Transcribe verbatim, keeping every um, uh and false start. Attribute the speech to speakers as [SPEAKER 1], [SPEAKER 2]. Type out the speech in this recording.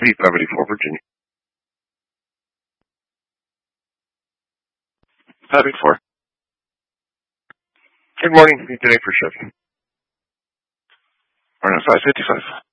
[SPEAKER 1] C seventy-four, Virginia. seventy-four. Good morning. Today for shift. Or no, sorry, fifty-five.